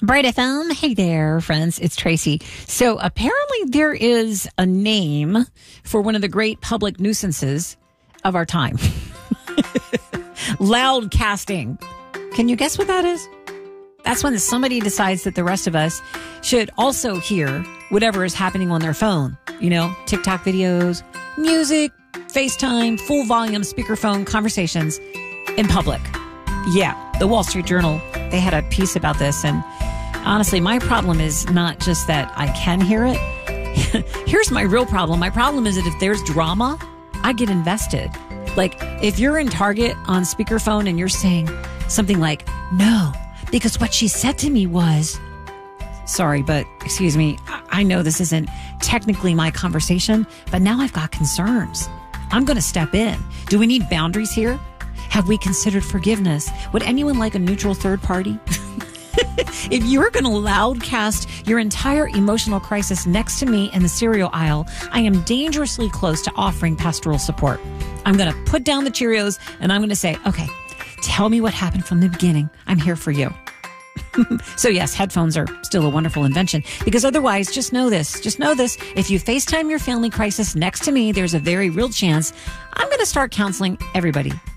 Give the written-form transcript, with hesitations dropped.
Bright FM. Hey there, friends. It's Tracy. So apparently there is a name for one of the great public nuisances of our time. Loudcasting. Can you guess what that is? That's when somebody decides that the rest of us should also hear whatever is happening on their phone. You know, TikTok videos, music, FaceTime, full volume speakerphone conversations in public. Yeah, the Wall Street Journal, they had a piece about this. And honestly, my problem is not just that I can hear it. Here's my real problem. My problem is that if there's drama, I get invested. Like if you're in Target on speakerphone and you're saying something like, no, because what she said to me was, sorry, but excuse me, I know this isn't technically my conversation, but now I've got concerns. I'm going to step in. Do we need boundaries here? Have we considered forgiveness? Would anyone like a neutral third party? If you're going to loudcast your entire emotional crisis next to me in the cereal aisle, I am dangerously close to offering pastoral support. I'm going to put down the Cheerios and I'm going to say, okay, tell me what happened from the beginning. I'm here for you. So yes, headphones are still a wonderful invention because otherwise, just know this. If you FaceTime your family crisis next to me, there's a very real chance I'm going to start counseling everybody